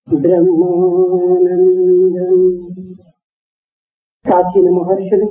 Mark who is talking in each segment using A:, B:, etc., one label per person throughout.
A: బ్రహ్మానందం. ప్రాచీన మహర్షులు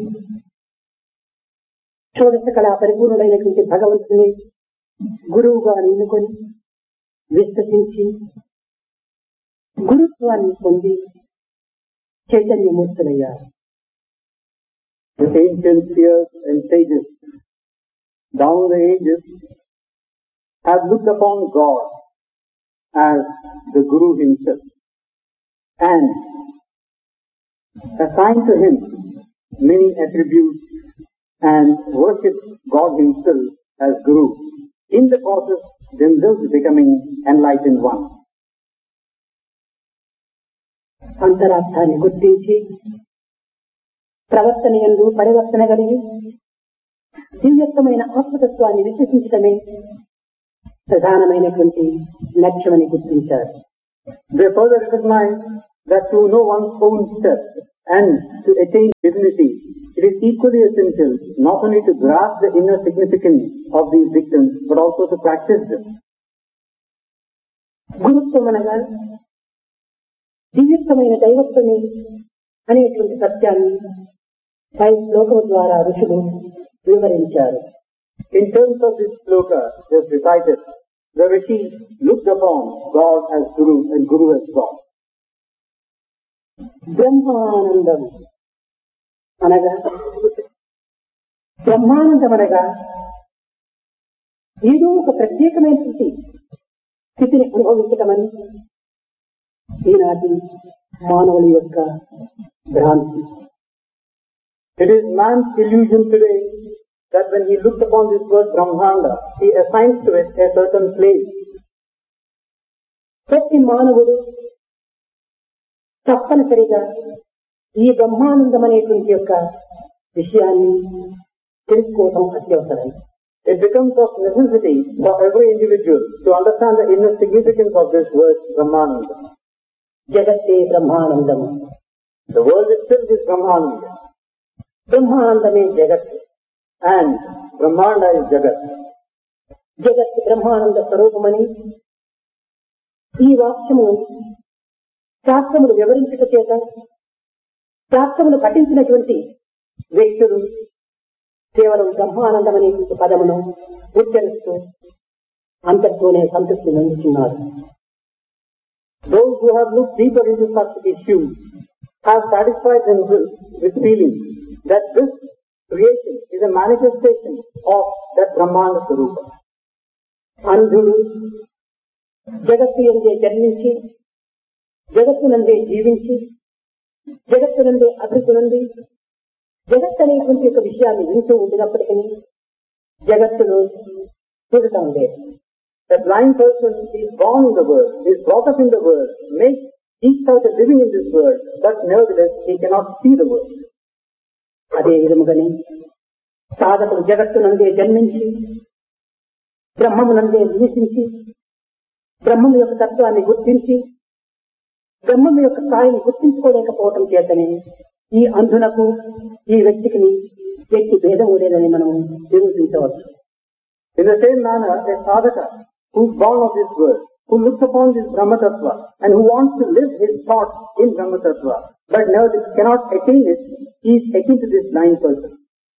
A: షోడశ కళా పరిపూర్ణుడైనటువంటి భగవంతుని గురువుగా నిన్నుకొని విశ్వసించి గురుత్వాన్ని పొంది చైతన్యమూర్తులయ్యారు.
B: The ancient seers and sages down the ages have looked upon God as the Guru himself and assigned to him many attributes and worshipped God himself as Guru, in the process themselves becoming enlightened one.
A: అంతరార్థాన్ని గుర్తించి ప్రవర్తన యందు పరివర్తన కలిగి దివ్యత్వమైన ఆత్మతత్వాన్ని విశ్వసించడమే ప్రధానమైనటువంటి లక్ష్యమని గుర్తించారు.
B: They further recognize that to know one's own self and to attain divinity, it is equally essential not only to grasp the inner significance of these dictums, but also to practice them.
A: గురుత్వం అనగా దివ్యత్వమైన దైవత్వమే అనేటువంటి సత్యాన్ని పై శ్లోకం ద్వారా ఋషులు వివరించారు.
B: In terms of this sloka just recited, the Rishi looked upon God as Guru and Guru as God.
A: Brahmanandam అనగా బ్రహ్మానందం అనగా ఏదో ఒక ప్రత్యేకమైనటువంటి స్థితిని అనుభవించటమని ఈనాటి మానవుల యొక్క భ్రాంతి.
B: It is man's illusion today that when he looked upon this word Brahmanda, he assigns to it a certain place.
A: ప్రతి మానవుడు తప్పనిసరిగా ఈ బ్రహ్మానందం అనేటువంటి యొక్క విషయాన్ని తెలుసుకోవడం అత్యవసరం.
B: It becomes of necessity for every individual to understand the inner significance of this word Brahmananda.
A: జగత్తే Brahmanandam.
B: The world itself is Brahmananda.
A: బ్రహ్మానందమే జగత్
B: And Brahmanda is Jagat.
A: జగత్ బ్రహ్మానంద స్వరూపమని ఈ వాక్యము శాస్త్రములు వివరించుట చేత శాస్త్రములు పఠించినటువంటి వ్యక్తులు కేవలం బ్రహ్మానందం అనేటువంటి పదమును ఉచ్చరిస్తూ అంతటితోనే సంతృప్తి పొందుతున్నారు.
B: Those who have looked deeper into such issues have satisfied themselves with feeling that this creation is a manifestation of that Brahmanda Swarupa.
A: అంధుడు జగత్తు యందే జన్మించి జగత్తునందే జీవించి జగత్తునందే అభివృద్ధి నుండి జగత్ అనేటువంటి ఒక విషయాన్ని వింటూ ఉండినప్పటికీ జగత్తును చూడటం లేదు.
B: A blind person is born in the world, is brought up in the world, makes each out a living in this world, but nevertheless he cannot see the world.
A: అదే విధముగానే సాధకుడు జగత్తునందే జన్మించి బ్రహ్మమునందే నివసించి బ్రహ్మము యొక్క తత్వాన్ని గుర్తించి బ్రహ్మము యొక్క స్థాయిని గుర్తించుకోలేకపోవటం చేతనే ఈ అంధునకు ఈ వ్యక్తికి వ్యక్తి భేదం లేదని మనం నిరూపించవచ్చు.
B: In the same manner, a sadhaka who is born of this world, who looks upon this Brahma Tattva and who wants to live his thoughts in Brahma Tattva, but nevertheless cannot attain it, he is akin to this blind person.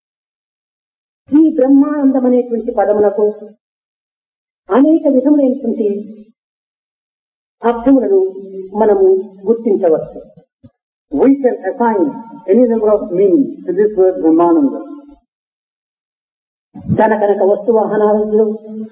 A: ఈ బ్రహ్మానందం అనేటువంటి పదములకు అనేక విధములైనటువంటి అర్థములను మనము గుర్తించవచ్చు.
B: We can assign any number of meanings to this word Brahmananda.
A: ధన కనక వస్తు వాహనాలలో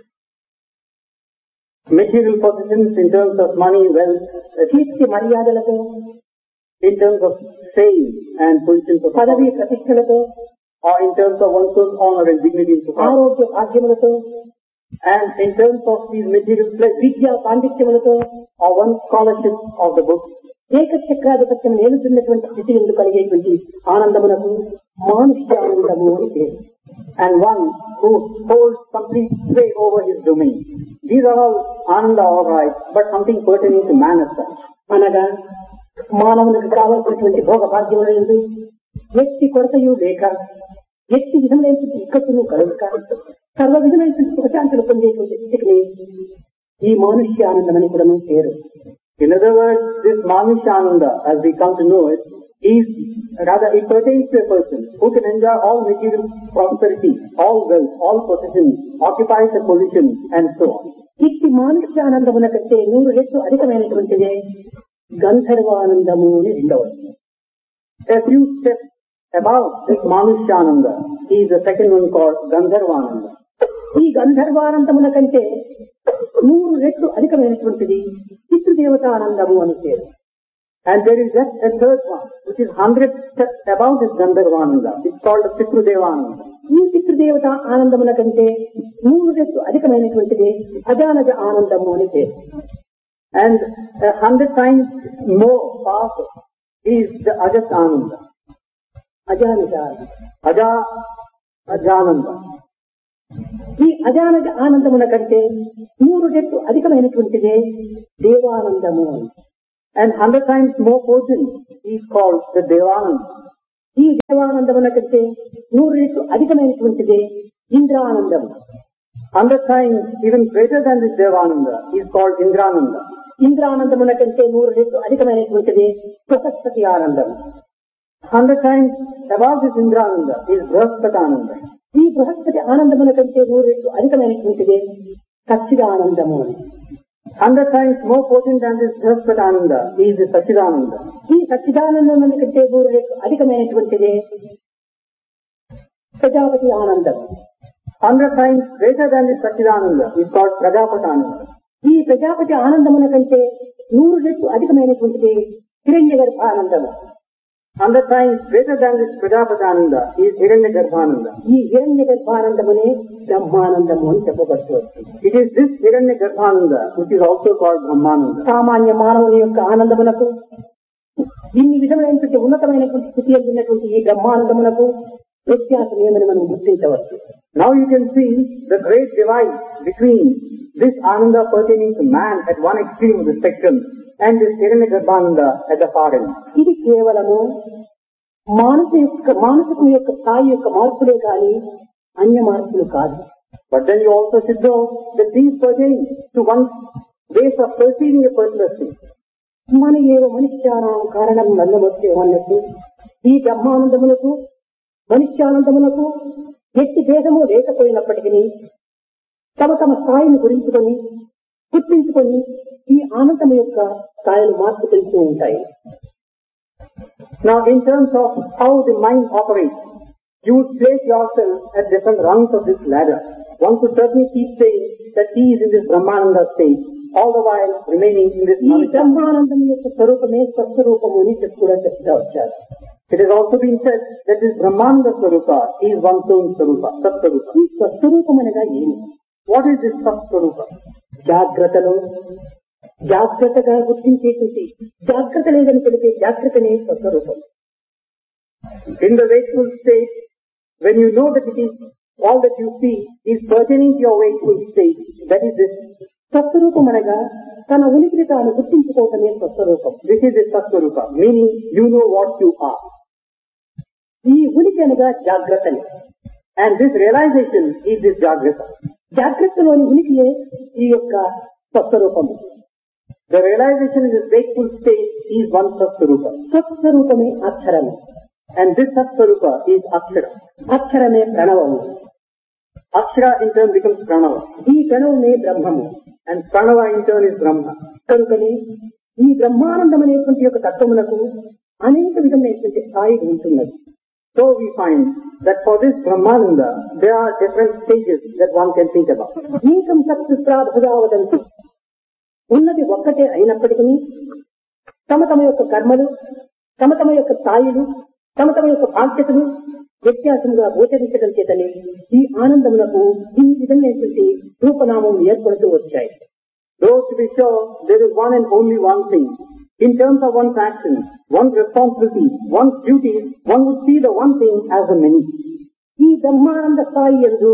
B: Material possessions in terms of money, wealth,
A: కీర్తి మర్యాదలతో
B: in terms of fame and positions of
A: పదవి ప్రతిష్టలతో
B: or in terms of one's own honor and dignity in society,
A: ఆరోగ్య భాగ్యములతో
B: and in terms of these material pleasures
A: విద్యా పాండిత్యములతో
B: or one's scholarship of the book,
A: ఏకచక్రాధిపత్యం ఏలుతున్నటువంటి స్థితి ఎందుకు కలిగేటువంటి ఆనందమునకు మానుష్యానందము అని పేరు.
B: and one who holds complete sway over his domain. These are all ananda, all right, but something pertaining to man as such.
A: అనగా మానవునికి కావలసినటువంటి భోగ భాగ్యములందు వ్యక్తి కొరతయు లేక వ్యక్తి విధములైనటువంటి ఇక్కట్టును కలుగుక సర్వ విధమైనటువంటి సుఖశాంతులు పొందేటువంటి స్థితిని ఈ మానుష్య ఆనందం అని కూడా పేరు.
B: In other words, this Manushananda, as we come to know it, it pertains to a person who can enjoy all material prosperity, all wealth, all possessions, occupies a position, and so on.
A: ఇట్టి మానుష్యానందమున కంటే 100 రెట్లు అధికమైనటువంటిదే గంధర్వానందము అని రెండవది.
B: A few steps above this Manushananda is the second one called Gandharvananda.
A: ఈ గంధర్వానందముల కంటే 100 రెట్లు అధికమైనటువంటిది పితృదేవతానందము అని పేరు.
B: And there is just a third one, which is 100 steps above this Gandharvananda. It's called the Pitrudevananda.
A: ఈ పితృదేవత ఆనందముల కంటే 100 రెట్లు అధికమైనటువంటిది అజానజ ఆనందము అని పేరు.
B: And 100 times more powerful is the Ajas Ananda.
A: అజానజ
B: Ajananda.
A: ఈ అజానజ ఆనందముల కంటే 100 రెట్లు అధికమైనటువంటిదే దేవానందము అని.
B: And 100 times more potent is called the Devananda.
A: ఈ దేవానందముల కంటే 100 రెట్లు అధికమైనటువంటిదే ఇంద్రానందము.
B: 100 times even greater than this Devananda is called Indrananda.
A: ఇంద్రానందముల కంటే 100 రెట్లు అధికమైనటువంటిదే బృహస్పతి ఆనందము.
B: 100 times above this Indrananda is Brihaspatyananda.
A: ఈ బృహస్పతి ఆనందముల కంటే 100 రెట్లు అధికమైనటువంటిదే సచ్చిదానందము అని.
B: 100 times more potent than this Brihaspatyananda is the Sachidananda.
A: ఈ సచ్చిదానందం కంటే 100 రెట్లు అధికమైనటువంటిదే ప్రజాపతి ఆనందం.
B: 100 times greater than this Sachidananda is called Prajapatananda.
A: ఈ ప్రజాపతి ఆనందముల కంటే 100 రెట్లు అధికమైనటువంటిది హిరణ్యగర్భానందము.
B: 100 times greater than this Prajapatananda is Hiranyagarbhananda.
A: ఈ హిరణ్యగర్భానందమునే బ్రహ్మానందము అని చెప్పబడుతుంది.
B: It is this Hiranyagarbhananda which is also called Brahmananda.
A: సామాన్య మానవుని యొక్క ఆనందమునకు ఇన్ని విధమైనటువంటి ఉన్నతమైనటువంటి స్థితి ఉన్నటువంటి ఈ బ్రహ్మానందమునకు వ్యత్యాసం ఏమని మనం గుర్తించవచ్చు.
B: Now you can see the great divide between this Ananda pertaining to man at one extreme of the spectrum and this Hiranyagarbhananda at the far end.
A: ఇది కేవలము మానసిక యొక్క స్థాయి యొక్క మార్పులే కానీ అన్య మార్పులు కాదు.
B: But then you also should know that these pertain to one's ways of perceiving a particular thing.
A: మన ఏవో మనుష్యానం కారణం నల్లమొచ్చే అన్నట్టు ఈ బ్రహ్మానందములకు మనుష్యానందములకు ఎట్టి భేదము లేకపోయినప్పటికీ తమ తమ స్థాయిని గుర్తించుకొని ఈ ఆనందం యొక్క స్థాయిలు మార్పు తెలుస్తూ ఉంటాయి.
B: Now in terms of how the mind operates, you would place yourself at different rungs of this ladder. One could certainly keep saying that he is in this Brahmananda state, all the while remaining in this
A: ఈ బ్రహ్మానందం యొక్క స్వరూపమే స్వస్వరూపము అని కూడా చెప్తా వచ్చారు.
B: It has also been said that this Brahmananda Swarupa is one's own Swarupa, Sat-Swarupa.
A: ఈ స్వస్వరూపం అనగా ఏమి?
B: What is this Sat-Swarupa?
A: జాగ్రత్తగా గుర్తించేటువంటి జాగ్రత్త లేదని తెలిపే జాగ్రత్తనే స్వస్వరూపం.
B: In the wakeful state, when you know that it is all that you see is pertaining to your wakeful state, that is this
A: స్వస్వరూపం అనగా తన ఉనికిని తాను గుర్తించుకోవటమే స్వస్వరూపం.
B: This is the Sat-Swarupa, meaning you know what you are.
A: ఈ ఉనికి అనగా జాగ్రత్తని.
B: And this realization is this Jagrata.
A: జాగ్రత్తలోని ఉనికియే ఈ యొక్క స్వస్వరూపము.
B: The realization in this wakeful state is one Sat-Swarupa.
A: స్వస్వరూపమే అక్షరము.
B: And this Sat-Swarupa is Akshara.
A: అక్షరమే ప్రణవము.
B: Akshara in turn becomes Pranava.
A: ఈ ప్రణవమే బ్రహ్మము.
B: And Pranava in turn is Brahma.
A: కనుకనే ఈ బ్రహ్మానందం అనేటువంటి యొక్క తత్వములకు అనేక విధమైనటువంటి స్థాయి ఉంటున్నది.
B: So we find that for this Brahmananda, there are different stages that one can think about.
A: ఏకం సత్పుత్రాభుజావదంతి ఉన్నది ఒక్కటే అయినప్పటికీ తమ తమ యొక్క కర్మలు, తమ తమ యొక్క స్థాయిలు, తమ తమ యొక్క బాధ్యతలు వ్యత్యాసంగా గోచరించడం చేతనే ఈ ఆనందములకు ఈ విధమైనటువంటి రూపనామం ఏర్పడుతూ వచ్చాయి.
B: Though to be sure, there is one and only one thing. In terms of one's actions, one's responsibilities, one's duties, one would see the one thing as the many.
A: ఈ బ్రహ్మానంద స్థాయి యందు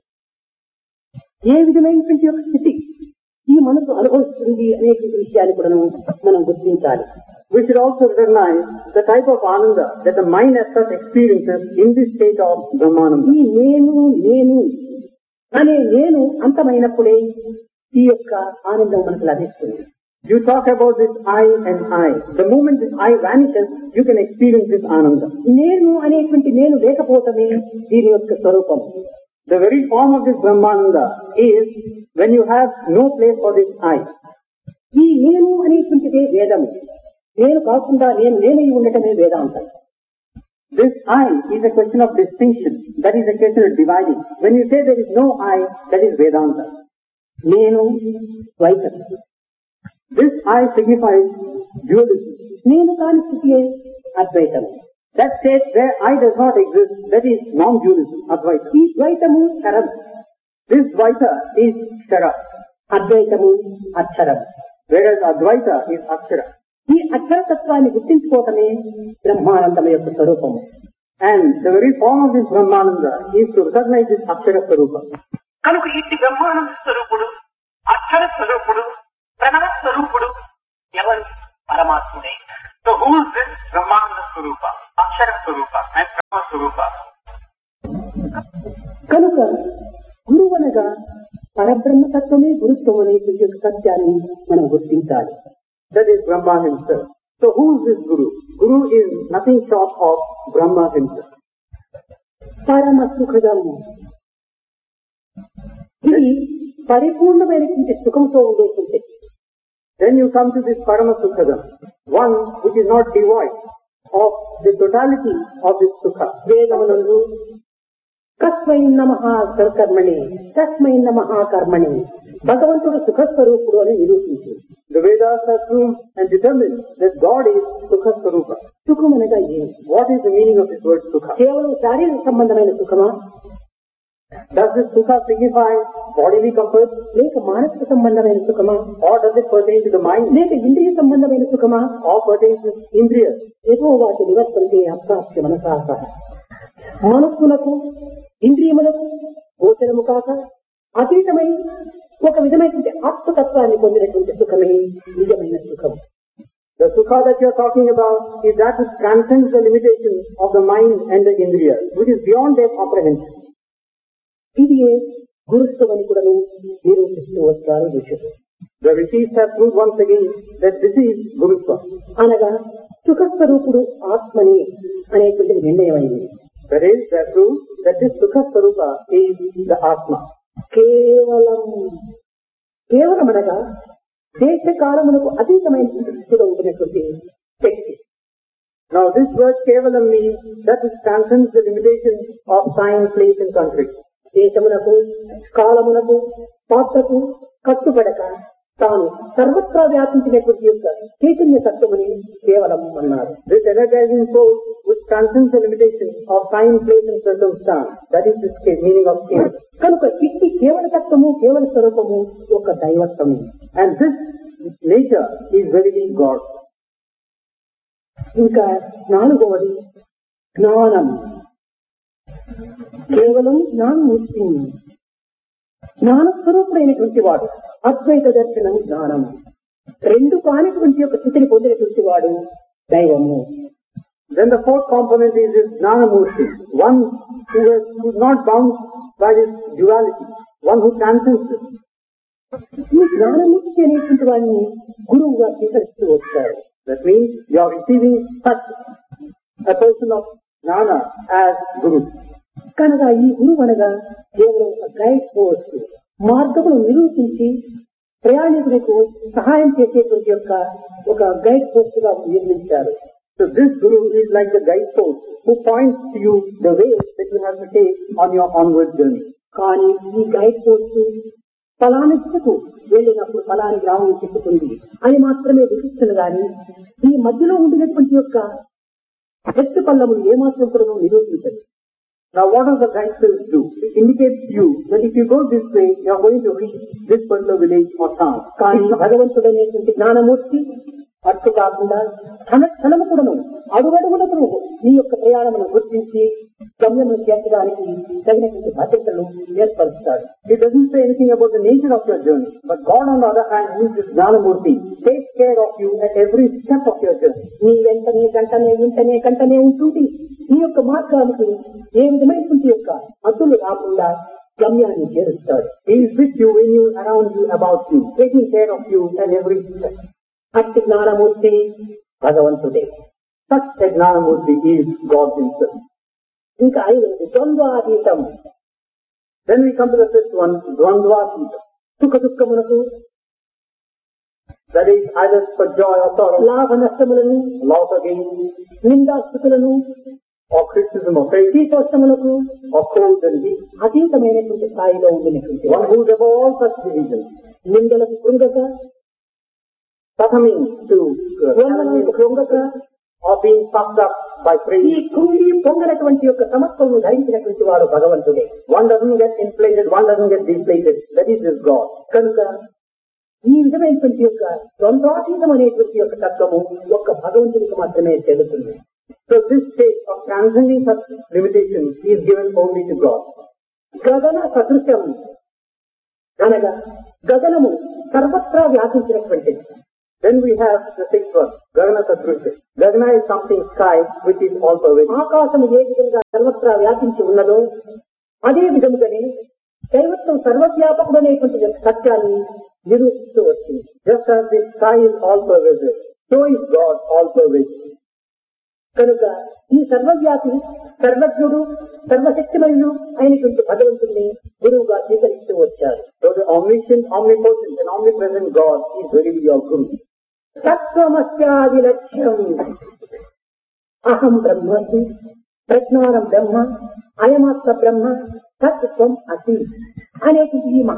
A: ఏ విధమైనటువంటి యొక్క స్థితి ఈ మనసు అనుభవిస్తుంది అనేటువంటి విషయాన్ని కూడా మనం గుర్తించాలి.
B: We should also recognize the type of ananda that the mind as such experiences in this state of Brahmananda.
A: ఈ నేను అనే నేను అంతమైనప్పుడే ఈ యొక్క ఆనందం మనకు లభిస్తుంది.
B: You talk about this I and I. The moment this I vanishes, you can experience this Ananda.
A: నేను అనేటువంటి నేను లేకపోవటమే దీని యొక్క స్వరూపం.
B: The very form of this Brahmananda is when you have no place for this I.
A: ఈ నేను అనేటువంటిదే వేదము. నేను కాకుండా నేనై ఉండటమే వేదాంతం.
B: This I is a question of distinction. That is a question of dividing. When you say there is no I, that is Vedanta.
A: నేను ద్వైతం.
B: This I signifies dualism.
A: నేను కాని స్థితియే అద్వైతం.
B: That state where I does not exist, that is non-dualism, Advaita.
A: ఈ ద్వైతము క్షరం.
B: This Dvaita is Kshara.
A: అద్వైతము అక్షరం.
B: Whereas Advaita is Akshara.
A: ఈ అక్షరతత్వాన్ని గుర్తించుకోవటమే బ్రహ్మానందం యొక్క స్వరూపము.
B: And the very form of this Brahmananda is to recognize this Akshara Swarupa.
A: కనుక ఇట్టి బ్రహ్మానంద స్వరూపుడు, అక్షర స్వరూపుడు, ప్రణవ స్వరూపుడు ఎవరు? పరమాత్ముడే.
C: So who is this Brahmananda Swarupa, Akshara Swarupa and Brahma Swarupa?
A: కనుక గురువనగా పరబ్రహ్మతత్వమే గురుత్వం అనేటువంటి యొక్క సత్యాన్ని మనం గుర్తించాలి.
B: That is Brahma himself. So who is this Guru? Guru is nothing short of Brahma himself.
A: పరమ సుఖదము. ఇది పరిపూర్ణమైనటువంటి సుఖంతో ఉండేటువంటి.
B: Then you come to this Parama Sukhadam, one which is not devoid of the totality of this Sukha.
A: వేదమునందు కస్మై నమః కర్మణి, తస్మై నమః కర్మణి, భగవంతుడు సుఖస్వరూపుడు అని నిరూపించింది.
B: The Vedas have proved and determined that God is Sukha Swarupa.
A: సుఖం అనగా ఏమి?
B: What is the meaning of this word Sukha?
A: కేవలం శారీరక సంబంధమైన సుఖమా?
B: Does this Sukha signify bodily comfort?
A: లేక మానసిక సంబంధమైన సుఖమా?
B: Or does it pertain to the mind?
A: లేక ఇంద్రియ సంబంధమైన సుఖమా?
B: Or pertains to Indriyas?
A: ఏదో వాటి నివర్తంతే అప్రాప్య మనసాస. మనస్సులకు ఇంద్రియములకు గోచరము కాక అతీతమై ఒక విధమైనటువంటి ఆత్మతత్వాన్ని పొందినటువంటి సుఖమే నిజమైన సుఖం.
B: The Sukha that you are talking about is that which transcends the limitations of the mind and the Indriyas, which is beyond their comprehension.
A: ఇది గురుత్వం అని కూడా నిరూపిస్తూ వచ్చారు ఋషులు.
B: The rishis have proved once again that this is Gurutva.
A: అనగా సుఖస్వరూపుడు ఆత్మని అనేటువంటిది నిర్ణయమైంది.
B: That is, they have proved that this Sukha Swarupa is the Atma.
A: కేవలం అనగా దేశ కాలములకు అతీతమైనటువంటి స్థితిలో ఉంటున్నటువంటి శక్తి.
B: Now this word Kevalam means that it transcends the limitations of time, place and country.
A: దేశమునకు కాలమునకు పాత్రకు కట్టుబడక తాను సర్వత్రా వ్యాపించినటువంటి యొక్క చైతన్య తత్వమని కేవలం అన్నారు.
B: This energizing force which transcends the limitations of time, place and circumstance. That is the meaning of Kevalam.
A: కనుక ఇట్టి కేవల తత్వము, కేవల స్వరూపము ఒక దైవత్వమే.
B: And this nature is verily God.
A: ఇంకా నాలుగవది జ్ఞానం. కేవలం జ్ఞానమూర్తి, జ్ఞానస్వరూపుడైనటువంటి వాడు. అద్వైత దర్శనం జ్ఞానం. రెండు కానిటువంటి యొక్క స్థితిని పొందినటువంటి వాడు దైవము.
B: Then the fourth component is this Jnanamurti, one who is not bound by this duality, one who transcends this.
A: ఈ జ్ఞానమూర్తి అనేటువంటి వాడిని గురువుగా స్వీకరిస్తూ వచ్చారు.
B: That means you are receiving such a person of Jnana as Guru.
A: కనుక ఈ గురువు అనగా కేవలం ఒక గైడ్ పోస్ట్, మార్గమును నిరూపించి ప్రయాణికులకు సహాయం చేసేటువంటి యొక్క ఒక గైడ్ పోస్ట్ గా నిర్మించారు.
B: So this Guru is like the guide post who points to you the way that you have to take on your onward journey.
A: కానీ ఈ గైడ్ పోస్ట్ ఫలాని దిశకు వెళ్ళినప్పుడు ఫలాని గ్రామం చెప్పుతుంది అని మాత్రమే విధిస్తుంది. కానీ ఈ మధ్యలో ఉండినటువంటి యొక్క ఎత్తు పల్లములు ఏమాత్రం కూడా నిరూపించదు.
B: Now what does the guide post do? It indicates to you that if you go this way, you are going to reach this particular village or town.
A: కానీ భగవంతుడనేటువంటి జ్ఞానమూర్తి అట్టు కాకుండా క్షణము కూడాను అడుగడుగునకు నీ యొక్క ప్రయాణమును గుర్తించి గమ్యమును చేర్చడానికి తగినటువంటి బాధ్యతలు ఏర్పరుస్తాడు.
B: It doesn't say anything about the nature of your journey, but God on the other hand, who is this Jnanamurti, takes care of you at every step of your journey.
A: నీ వెంటనే గంటనే ఉంటుంది. నీ యొక్క మార్గానికి ఏ విధమైనటువంటి యొక్క అడ్డులు రాకుండా గమ్యాన్ని చేరుస్తాడు.
B: He is with you when you are around you, about you, taking care of you and every step.
A: అట్టి జ్ఞానమూర్తి భగవంతుడే.
B: Such a Gnanamurti is God himself.
A: ఇంకా 5 ద్వంద్వాతీతం.
B: Then we come to the fifth one, Dvandvātītam.
A: సుఖ దుఃఖములకు,
B: That is either for joy or sorrow,
A: లాభ నష్టములను,
B: loss or gain,
A: నిందాస్థుతులను,
B: or criticism or praise,
A: శీతోష్ణములకు
B: or cold and heat.
A: అతీతమైనటువంటి స్థాయిలో ఉండినటువంటి
B: One who is above all such divisions,
A: నిందలకు కృంగక,
B: succumbing to
A: వందనలకు కృంగక,
B: or being puffed up by
A: ఈ
B: praise.
A: కృంగి పొంగనటువంటి యొక్క సమత్వము ధరించినటువంటి వాడు భగవంతుడే.
B: One doesn't get inflated, one doesn't get deflated. That is just God.
A: కనుక ఈ విధమైనటువంటి యొక్క ద్వంద్వాతీతం అనేటువంటి యొక్క తత్వము ఒక్క భగవంతునికి మాత్రమే తెలుస్తుంది.
B: So this state of transcending such limitations is given only to God.
A: గగన సదృశం అనగా గగనము సర్వత్రా వ్యాపించినటువంటిది.
B: Then we have the sixth one, Gagana Satrusha. Gagana is something sky which is all pervading.
A: ఆకాశము ఏ విధంగా సర్వత్రా వ్యాపించి ఉన్నదో అదే విధముగానే దైవత్వం సర్వవ్యాపకుడనేటువంటి యొక్క సత్యాన్ని నిరూపిస్తూ వచ్చింది.
B: Just as the sky is all pervasive, so is God all pervasive.
A: కనుక ఈ సర్వవ్యాపి, సర్వజ్ఞుడు, సర్వశక్తిమయుడు అయినటువంటి భగవంతుడిని గురువుగా స్వీకరిస్తూ వచ్చారు.
B: So the omniscient, omnipotent and omnipresent God is really your Guru.
A: తత్వమస్యాది లక్ష్యం అహం బ్రహ్మస్మి, ప్రజ్ఞానం బ్రహ్మ, అయమాత్మ బ్రహ్మ, తత్వం అసి అనేటువంటి ఈ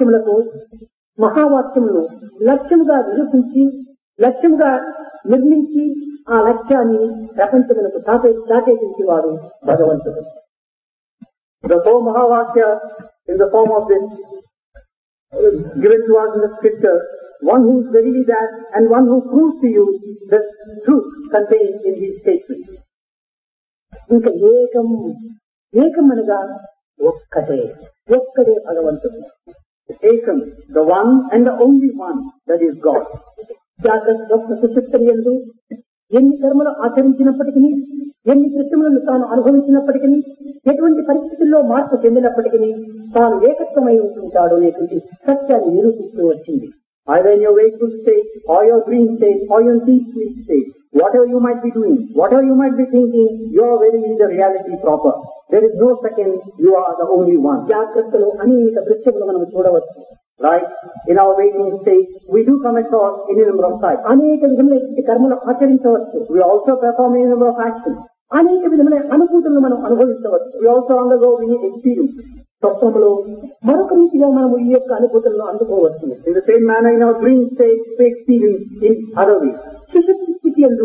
A: మహావాక్యములను లక్ష్యముగా నిరూపించి, లక్ష్యముగా నిర్మించి ఆ లక్ష్యాన్ని ప్రపంచములకు దాటేసించి వాడు భగవంతుడు.
B: The four Mahavakya in the form of this given to us in the scripture, one who is verily that and one who proves to you the truth contained in these statements.
A: ఇంకా ఏకం అనగా ఒక్కడే భగవంతుడు.
B: Ekam, the one and the only one, that is God.
A: జాగ్రత్త స్వప్న సుషుప్తులందు ఎన్ని కర్మలు ఆచరించినప్పటికీ, ఎన్ని కృత్యములను తాను అనుభవించినప్పటికీ, ఎటువంటి పరిస్థితుల్లో మార్పు చెందినప్పటికీ తాను ఏకత్వమై ఉంటుంటాడు అనేటువంటి సత్యాన్ని నిరూపిస్తూ వచ్చింది.
B: Either in your wakeful state, or your dream state, or your deep sleep state, whatever you might be doing, whatever you might be thinking, you are verily the reality proper. There is no second, you are the only one.
A: జాగ్రత్తలో అనేక దృశ్యములు మనం చూడవచ్చు.
B: Right? In our waking state, we do come across any number of sights.
A: అనేక విధములైన కర్మలు ఆచరించవచ్చు.
B: We also perform any number of actions.
A: అనేక విధమైన అనుభూతులను మనం అనుభవించవచ్చు.
B: We also undergo many experiences.
A: స్వప్నంలో మరొక రీతిగా మనం ఈ యొక్క అనుభూతులను అందుకోవచ్చు.
B: In the same manner, in our dream state, we experience in other ways.
A: సుషుప్తి స్థితి యందు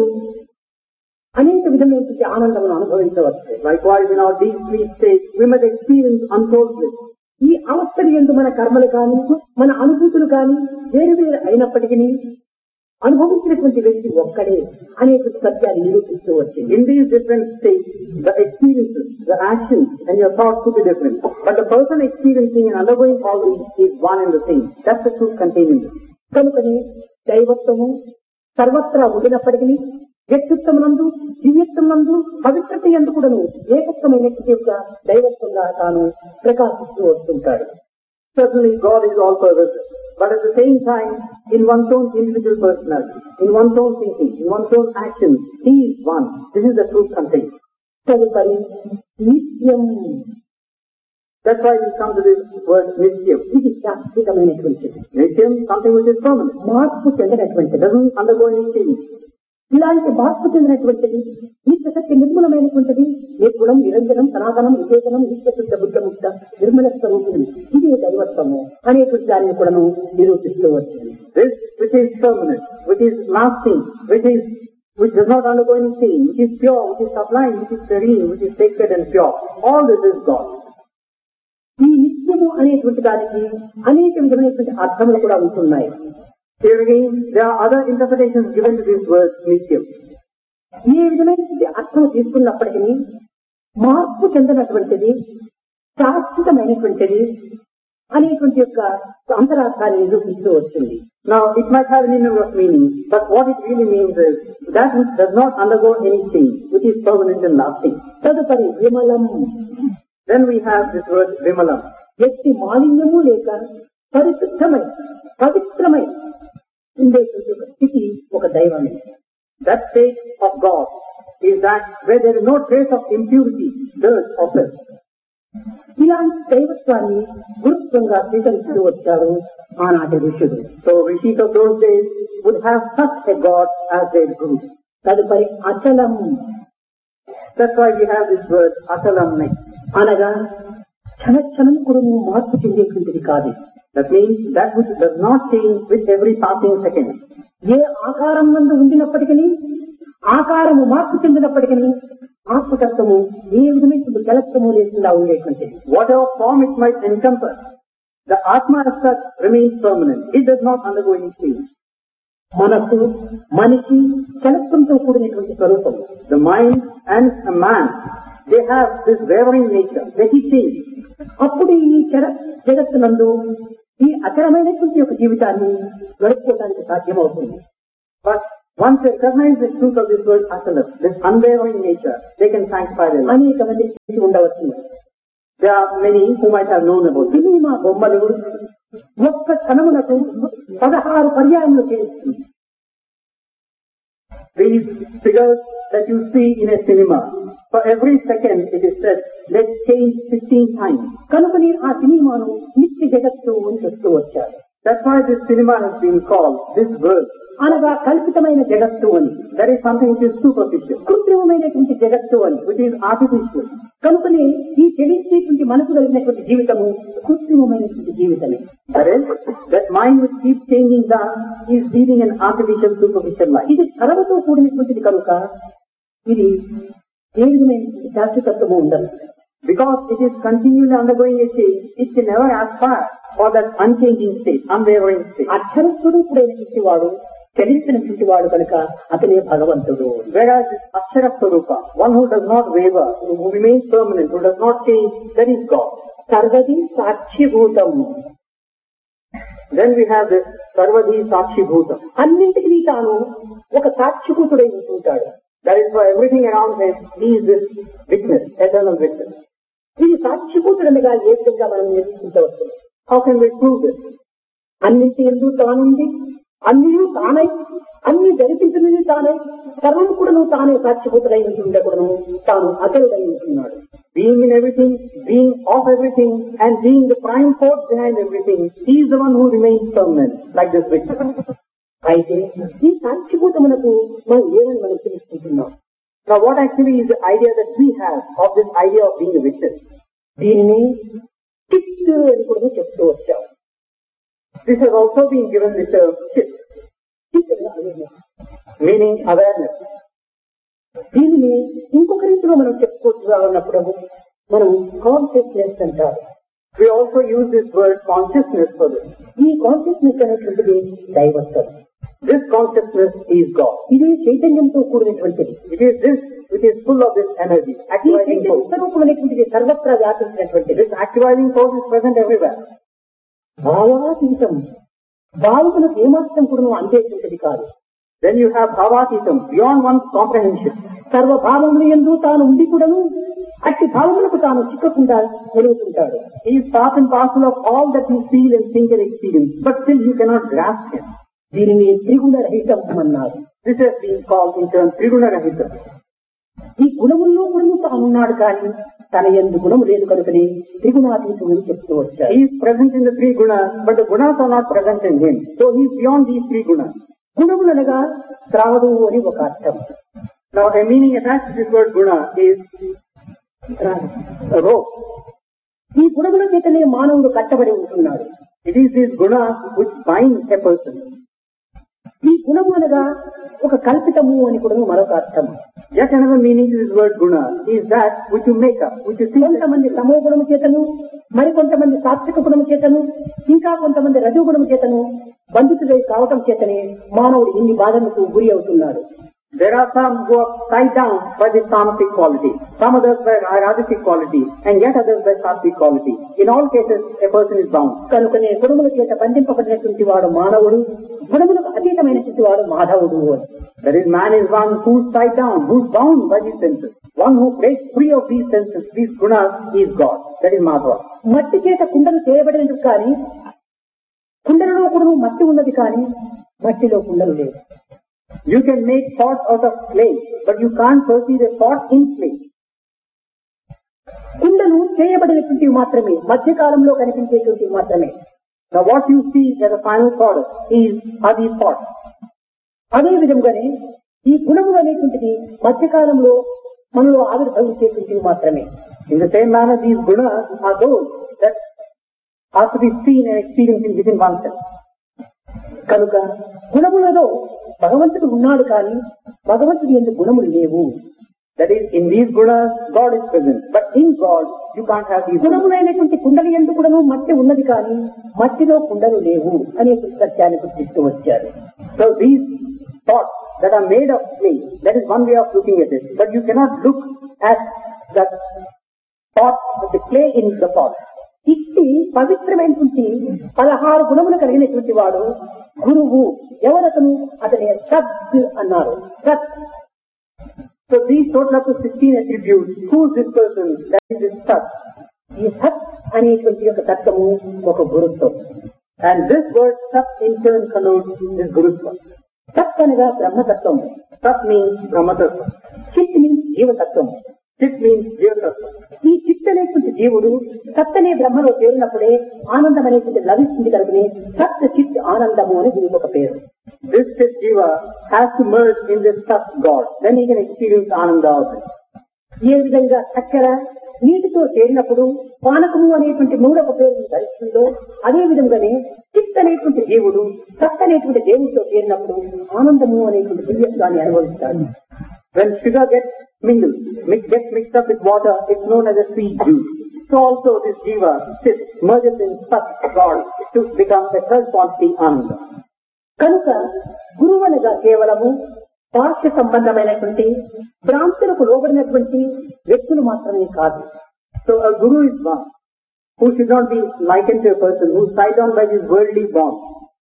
A: అనేక విధమైనటువంటి ఆనందమును అనుభవించవచ్చు.
B: Likewise, in our deep sleep state, we might experience untold bliss.
A: ఈ అవస్థలు యందు మన కర్మలు కానీ, మన అనుభూతులు కానీ వేరు వేరు అయినప్పటికీ అనుభవించినటువంటి వ్యక్తి ఒక్కడే అనేటువంటి సత్యాన్ని నిరూపిస్తూ వచ్చింది.
B: In these different states, the experiences, the actions and your thoughts could be different. But the person experiencing and undergoing all these is one and the same. That's the truth contained in this.
A: కనుకనే దైవత్వము సర్వత్రా ఉండినప్పటికీ వ్యక్తిత్వమునందు, దివ్యత్వమునందు, పవిత్రత యందు కూడాను ఏకత్వమైనటువంటి యొక్క దైవత్వంగా తాను ప్రకాశిస్తూ వస్తుంటాడు.
B: Certainly God is all pervasive. But at the same time, in one's own individual personality, in one's own thinking, in one's own actions, He is one. This is the truth contained.
A: తదుపరి నిత్యం.
B: That's why we come to this word Nityam.
A: ఇది శాశ్వతమైనటువంటిది.
B: Nityam, something which is permanent.
A: మార్పు చెందినటువంటిది.
B: Doesn't undergo any change.
A: ఇలాంటి మార్పు చెందినటువంటిది, నిత్య సత్య నిర్మూలమైనటువంటిది, నిర్గుణం, నిరంజనం, సనాతనం, విశేషణం, నిత్యశుద్ధ బుద్ధముక్త నిర్మల స్వరూపుడు, ఇదే దైవత్వము అనేటువంటి దానిని కూడా నిరూపిస్తూ వచ్చింది.
B: This which is permanent, which is lasting, which does not undergo any change, which is pure, which is sublime, which is serene, which is sacred and pure, all this is God.
A: ఈ నిత్యము అనేటువంటి దానికి అనేక విధమైనటువంటి అర్థములు కూడా ఉంటున్నాయి.
B: Here again, there are other interpretations given to this word Nityam.
A: ఏ విధమైనటువంటి అర్థం తీసుకున్నప్పటికీ మార్పు చెందినటువంటిది, శాశ్వతమైనటువంటిది అనేటువంటి యొక్క అంతరార్థాన్ని నిరూపిస్తూ వచ్చింది.
B: Now, it might have any number of meanings, but what it really means is that which does not undergo any change, which is permanent and lasting.
A: తదుపరి విమలం.
B: Then we have this word Vimalam.
A: ఎట్టి మాలిన్యము లేక పరిశుద్ధమై పవిత్రమై ఉండేటువంటి ఒక స్థితి ఒక దైవాన్ని.
B: That state of God is that where there is no trace of impurity, dirt or filth.
A: ఇలాంటి దైవత్వాన్ని గురుత్వంగా స్వీకరిస్తూ వచ్చారు ఆనాటి ఋషులు.
B: So rishis of those days would have such a God as their guru.
A: తదుపరి అచలం.
B: That's why we have this word achalam next.
A: అనగా క్షణక్షణం కూడా మార్పు చెందేటువంటిది కాదు.
B: That means that which does not change with every passing second.
A: ఏ ఆకారం నందు ఉండినప్పటికీ ఆకారము మార్పు చెందినప్పటికీ ఆత్మతత్వము ఏ విధమైన జలత్వము లేకుండా ఉండేటువంటిది.
B: Whatever form it might encompass, the Atma as such remains permanent. It does not undergo any change.
A: మనసు మనిషి జలత్వంతో కూడినటువంటి స్వరూపం.
B: The mind and a man, they have this wavering nature. They keep changing.
A: అప్పుడు ఈ జగత్తునందు ఈ అచలమైనటువంటి ఒక జీవితాన్ని గడుపుకోవడానికి సాధ్యమవుతుంది.
B: But once they recognize the truth of this word achalam, this unwavering nature, they can sanctify their life.
A: అనేక మంది ఉండవచ్చు.
B: There are many who might have known about this.
A: Cinema బొమ్మలు ఒక్క క్షణములకు 16 పర్యాయములు చేస్తుంది.
B: These figures that you see in a cinema, for every second it is said, let's change 16 times.
A: కనుకని ఆ సినిమాను నిత్య జగత్తు అని చెప్తూ వచ్చారు.
B: That's why this cinema has been called this world.
A: అనగా కల్పితమైన జగత్తు అని.
B: That is something which is superficial,
A: కృత్రిమమైనటువంటి జగత్తు అని,
B: which is artificial.
A: కనుకనే ఈ చెలించేటువంటి మనసు కలిగినటువంటి జీవితము కృత్రిమమైనటువంటి జీవితమే.
B: That is, that mind which keeps changing down is leading an artificial, superficial life.
A: ఇది కలవతో కూడినటువంటిది కనుక ఇది ఏ విధమైనటువంటి శాశ్వతత్వము ఉండదు.
B: Because it is continually undergoing a change, it can never aspire for that unchanging state, unwavering state.
A: అక్షరస్వరూపుడైనటువంటి వాడు చలించినటువంటి వాడు కనుక అతనే భగవంతుడు.
B: Whereas this Akshara Swarupa, one who does not waver, who remains permanent, who does not change, that is God.
A: సర్వది సాక్షిభూతం.
B: Then we have this Sarvadhi Sakshi Bhutam.
A: అన్నింటికీ తాను ఒక సాక్షిభూతుడై ఉంటుంటాడు.
B: That is why everything around him, he is this witness, eternal witness.
A: ఇది సాక్షిభూతుడనగా ఏ విధంగా మనం నిరూపించవచ్చు?
B: How can we prove this?
A: అన్నింటి ఎందు తానుంది, అన్నీ తానై, అన్ని జరిపించినది తానై, సర్వం కూడాను తానే సాక్షిభూతుడై ఉండకూడను, తాను అతనుడై ఉంటున్నాడు.
B: Being in everything, being of everything, and being the prime force behind everything, he is the one who remains permanent, like this witness.
A: అయితే ఈ సాక్షిభూతమునకు మనం ఏమని మనం తెలుసుకుంటున్నాం?
B: Now what actually is the idea that we have of this idea of being a witness?
A: దీనిని చిత్ అని కూడా చెప్తూ వచ్చాం.
B: This has also been given the term chit, meaning awareness.
A: దీనిని ఇంకొక రీతిలో మనం చెప్పుకోవచ్చు అన్నప్పుడు మనం కాన్షియస్నెస్ అంటారు.
B: We also use this word consciousness for this.
A: ఈ కాన్షియస్నెస్ అనేటువంటిది దైవత్వం.
B: This consciousness is God.
A: ఇది చైతన్యంతో కూడినటువంటిది.
B: It is this which is full of this energy,
A: ఈ
B: activating
A: చైతన్య
B: force.
A: స్వరూపమైనటువంటిది సర్వత్రా వ్యాపించినటువంటిది.
B: This activating force is present everywhere.
A: భావాతీతం, భావములకు ఏమాత్రం కూడా అందేటువంటిది కాదు.
B: Then you have bhavatitam, beyond one's comprehension.
A: సర్వభావములు యందు తాను ఉండి కూడాను అట్టి భావములకు తాను చిక్కకుండా నిలుగుతుంటాడు.
B: He is part and parcel of all that you feel and think and experience, but still you cannot grasp him.
A: దీనిని త్రిగుణ రహితం అన్నారు.
B: This has been called in turn Triguna Rahitam.
A: ఈ గుణముల్లో కూడా తానున్నాడు కానీ తన యందు గుణము లేదు కనుకనే త్రిగుణాతీతుడు చెప్తూ వచ్చారు.
B: He is present in the three gunas, but the gunas are not present in him. So he is beyond these three gunas.
A: గుణములనగా త్రాడు అని ఒక అర్థం.
B: Now a meaning attached to this word guna is a rope.
A: ఈ గుణముల చేతనే మానవుడు కట్టబడి ఉంటున్నాడు.
B: It is these gunas which bind a person.
A: ఈ గుణములనగా ఒక కల్పితము అని కూడా మరొక అర్థం.
B: Yet another meaning to this word guna is that which you make up, which you think.
A: కొంతమంది తమో గుణము చేతను, మరికొంతమంది సాత్విక గుణము చేతను, ఇంకా కొంతమంది రజోగుణము చేతను బంధితుడై కావటం చేతనే మానవుడు ఇన్ని బాధలకు గురి అవుతున్నాడు.
B: There are some who are tied down by the tamasic quality, some others by rajasic quality, and yet others by sattvic quality. In all cases, a person is bound.
A: కనుకనే గుణముల చేత బంధింపబడినటువంటి వాడు మానవుడు, గుణములకు అతీతమైనటువంటి వాడు మాధవుడు.
B: That is, man is one who is tied down, who is bound by these senses. One who breaks free of these senses, these gunas, is God. That is Madhava.
A: మట్టి చేత కుండలు చేయబడినట్టు కానీ కుండలలో కూడా మట్టి ఉన్నది కానీ మట్టిలో కుండలు లేవు.
B: You can make pots out of clay, but you can't perceive a pot in clay.
A: కుండలు చేయబడినటువంటివి మాత్రమే, మధ్యకాలంలో కనిపించేటువంటివి మాత్రమే.
B: Now what you see as a final product are these pots.
A: అదే విధంగానే ఈ గుణములు అనేటువంటిది మధ్యకాలంలో మనలో ఆవిర్భవించేటువంటివి మాత్రమే.
B: In the same manner, these gunas are those that are to be seen and experienced within oneself.
A: కనుక గుణములలో భగవంతుడు ఉన్నాడు కానీ భగవంతుడి యందు గుణములు లేవు.
B: That is, in these gunas, God is present. But in God, you can't have these gunas.
A: గుణములైనటువంటి kundali యందు కూడాను మట్టి ఉన్నది కానీ మట్టిలో కుండలు లేవు అనే సత్యాన్ని గుర్తిస్తూ వచ్చారు.
B: So these pots that are made of clay, that is one way of looking at it. But you cannot look at the pot, the clay in the pot.
A: ఇట్టి పవిత్రమైనటువంటి 16 గుణములు కలిగినటువంటి వాడు గురువు. ఎవరతను? అతని సత్ అన్నారు. సత్.
B: So these total up to 16 attributes. Who is this person? That is his sat.
A: ఈ సత్ అనేటువంటి యొక్క తత్వము ఒక గురుత్వం.
B: And this word sat in turn connotes this gurutva.
A: సత్ అనగా బ్రహ్మతత్వం.
B: Sat means brahmatattva.
A: చిత్ మీన్స్ జీవతత్వం.
B: Chit means jivatatva.
A: ఈ చిత్ అనేటువంటి జీవుడు సత్ అనే బ్రహ్మలో చేరినప్పుడే ఆనందం అనేటువంటి లభిస్తుంది కనుకనే సత్ చిత్ ఆనందము అని దీనికి ఒక పేరు.
B: This chit jiva has to merge in this sat God. Then he can experience ananda of it.
A: ఏ విధంగా చక్కెర నీటితో చేరినప్పుడు పానకము అనేటువంటి మూడవ పేరు ధరిస్తుందో అదే విధంగానే చిత్ అనేటువంటి జీవుడు సత్ అనేటువంటి దేవుడితో చేరినప్పుడు ఆనందము అనేటువంటి దివ్యత్వాన్ని అనుభవిస్తాడు.
B: When sugar gets mixed up with water, it's known as a sweet juice. So also this jiva chit merges in sat God to become a third quantity ananda.
A: కనుక గురువనగా కేవలము బాహ్య సంబంధమైనటువంటి భ్రాంతులకు లోబడినటువంటి వ్యక్తులు మాత్రమే కాదు.
B: So a guru is one who should not be likened to a person who is tied down by this worldly bond.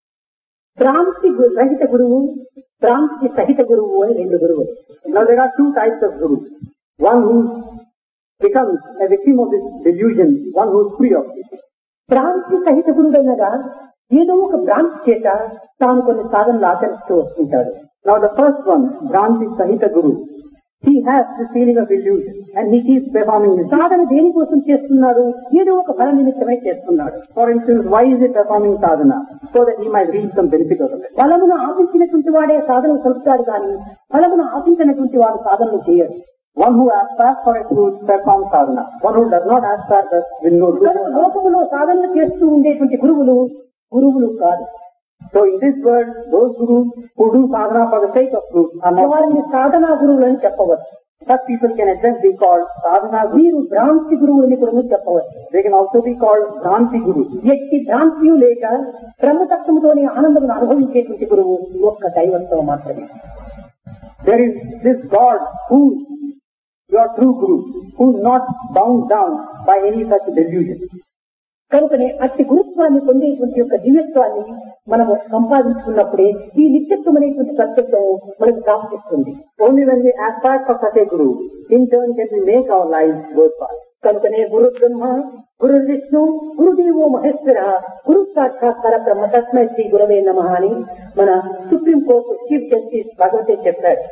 A: భ్రాంతి రహిత గురువు, భ్రాంతి సహిత గురువు అని రెండు గురువులు.
B: Now there are two types of gurus. One who becomes a victim of this delusion, one who is free of it.
A: భ్రాంతి సహిత గురుడనగా ఏదో ఒక భ్రాంతి చేత తాను కొన్ని సాధనలు ఆచరిస్తూ వస్తుంటాడు.
B: Now the first one, Bhranti Sahita Guru, he has this feeling of illusion and he keeps performing this.
A: సాధన దేనికోసం చేస్తున్నాడు? ఏదో ఒక ఫల నిమిత్తమై చేస్తున్నాడు.
B: For instance, why is he performing sadhana? So that he might reap some benefit out of it.
A: ఫలమును ఆశించినటువంటి వాడే సాధనలు కలుపుతాడు కానీ ఫలమును ఆశించినటువంటి వాడు సాధనలు చేయడు.
B: One who aspires for a truth performs sadhana. One who does not aspire that will no truth.
A: లోకములో సాధనలు చేస్తూ ఉండేటువంటి గురువులు కాదు.
B: So in this world, those gurus who do sadhana for the sake of truth are not.
A: వారిని సాధనా గురువులు అని చెప్పవచ్చు.
B: Such people can at best be called sadhana gurus.
A: వీరు భ్రాంతి గురువు అని కూడా చెప్పవచ్చు.
B: They can also be called Bhranti gurus.
A: ఎట్టి భ్రాంతియు లేక బ్రహ్మతత్వంతోని ఆనందమును అనుభవించేటువంటి గురువు ఒక్క దైవంతో మాత్రమే.
B: There is this God who is your true guru, who is not bound down by any such delusion.
A: కనుకనే అట్టి గురుత్వాన్ని పొందేటువంటి యొక్క దివ్యత్వాన్ని మనము సంపాదించుకున్నప్పుడే ఈ నిత్యత్వం అనేటువంటి సత్యత్వం మనకు ప్రాప్తిస్తుంది.
B: Only when we aspire for such a guru, in turn can we make our lives worthwhile.
A: కనుకనే గురు బ్రహ్మ, గురు విష్ణు, గురుదేవో మహేశ్వర, గురు సాక్షాత్కార బ్రహ్మ తస్మై శ్రీ గురవే నమః అని మన సుప్రీం కోర్టు చీఫ్ జస్టిస్ భగవతే చెప్పాడు.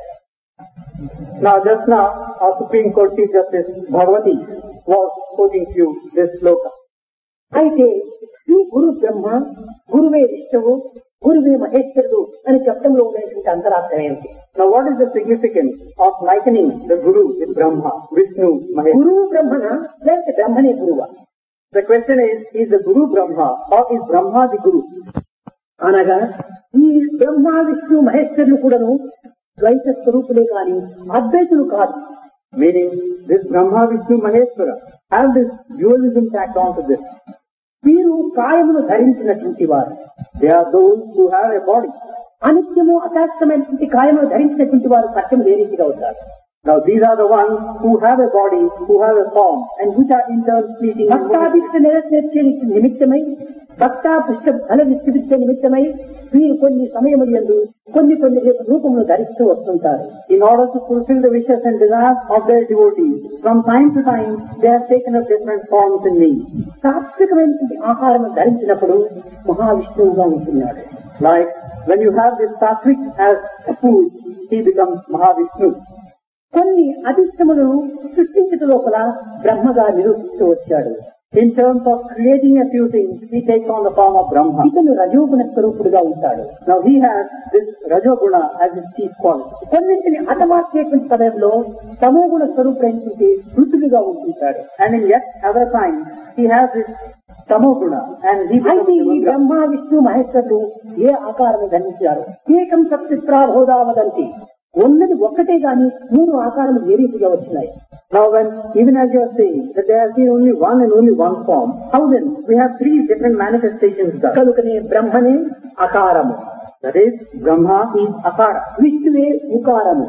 B: Now just now, our Supreme Court Chief Justice Bhagavati was quoting to you this sloka.
A: అయితే ఈ గురు బ్రహ్మ, గురువే విష్ణువు, గురువే మహేశ్వరుడు అని చెప్పడంలో ఉండేటువంటి అంతరార్థం ఏమిటి?
B: Now what is the significance of likening the Guru with Brahma, Vishnu, Maheshwara?
A: గురువు బ్రహ్మన లేకపోతే బ్రహ్మనే గురువా?
B: The question is the Guru Brahma or is Brahma the Guru?
A: అనగా ఈ బ్రహ్మ, విష్ణు, మహేశ్వరులు కూడాను ద్వైత స్వరూపులే కాని అద్వైతులు కాదు.
B: Meaning this Brahma, Vishnu, Maheshwara have this dualism tacked onto this.
A: వీరు కాయమును ధరించినటువంటి వారు.
B: They are those who have a body.
A: అనిత్యము అశాస్త్రమైనటువంటి కాయమును ధరించినటువంటి వారు సత్యం ఏ రీతిగా అవుతారు?
B: Now these are the ones who have a body, who have a form, and which are in turn fleeting.
A: భక్తాభిష్ట నెరవేర్చే నిమిత్తమై భక్త పుష్ట ఫల విస్తృత నిమిత్తమై వీరు కొన్ని సమయములందు కొన్ని రూపములు ధరిస్తూ వస్తుంటారు.
B: In order to fulfill the wishes and desires of their devotees, from time to time they have taken up different forms in me.
A: సాత్వికమైనటువంటి ఆహారం ధరించినప్పుడు మహావిష్ణువుగా ఉంటున్నాడు.
B: Like when you have this sattvic as a food, he becomes Mahavishnu.
A: కొన్ని అధిష్టములను సృష్టించట లోపల బ్రహ్మగా నిరూపిస్తూ వచ్చాడు.
B: In terms of creating a few things, he takes on the form of Brahma.
A: ఇతను రజోగుణ స్వరూపుడుగా ఉంటాడు.
B: Now he has this Rajoguna as his chief quality.
A: కొన్నింటిని హతమార్చేటువంటి సమయంలో తమోగుణ స్వరూపుడైనటువంటి రుచులుగా ఉంటుంటాడు.
B: And in yet other times, he has this Tamoguna and he becomes
A: అయితే ఈ బ్రహ్మ విష్ణు మహేశ్వరుడు ఏ ఆకారము ధరించారు? ఏకం సత్చిత్రాభోదావదంతి, ఉన్నది ఒక్కటే గాని మూడు ఆకారములు ఏ రీతిగా వచ్చినాయి?
B: Now when, even as you are saying, that there has been only one and only one form, how then we have three different manifestations thus?
A: కనుకనే బ్రహ్మనే అకారము,
B: That is, Brahma is Akara.
A: విష్ణువే ఉకారము,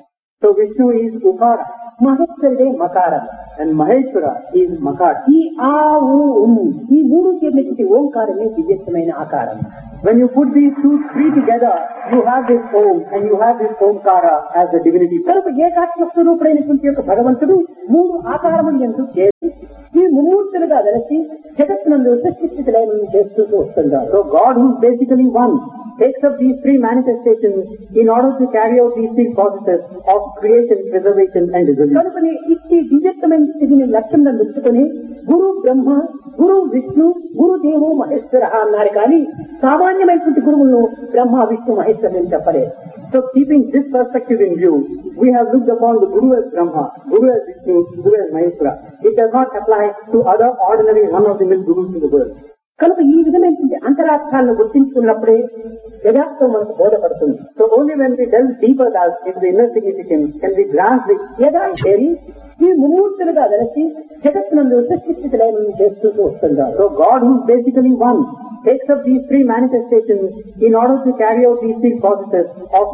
B: So Vishnu is Ukara
A: మహేశ్వరుడే మకారము,
B: and Maheshwara is Makara.
A: ఈ ఆ ఊ ఉమ్ ఈ మూడు చేరినటువంటి ఓంకారమే దివ్యమైన ఆకారం.
B: When you put these three together, you have this Om and you have this Omkara as the divinity.
A: కనుక ఏకాత్మ స్వరూపుడైనటువంటి యొక్క భగవంతుడు మూడు ఆకారములు ఎందు చేసి ఈ ముమ్మూర్తులుగా వెలసి జగత్తునందు సృష్టిస్థితులను చేస్తూ వస్తున్నారు.
B: So God, who is basically one, takes up these three manifestations in order to carry out these three processes of creation, preservation and dissolution.
A: కనుకనే ఇట్టి దివ్యత్వమైన స్థితిని లక్ష్యంగా నిలుచుకుని గురు బ్రహ్మ, గురు విష్ణు, గురుదేవో మహేశ్వర అన్నారు కానీ సామాన్యమైనటువంటి గురువులను బ్రహ్మ విష్ణు మహేశ్వరుని చెప్పలేదు.
B: So keeping this perspective in view, we have looked upon the Guru as Brahma, Guru as Vishnu, Guru as Maheshwara. It does not apply to other ordinary run-of-the-mill gurus in the world.
A: కనుక ఈ విధమైనటువంటి అంతరార్థాలను గుర్తించుకున్నప్పుడే యథార్థం మనకు బోధపడుతుంది.
B: So only when we delve deeper into the inner significance can we grasp the
A: Yatharthi ఈ ముమ్మూర్తులుగా వెలసి జగత్తునందు సృష్టిస్థితులను చేస్తూ వస్తున్నారు.
B: So God, who is basically one, takes up these three manifestations in order to carry out these three processes of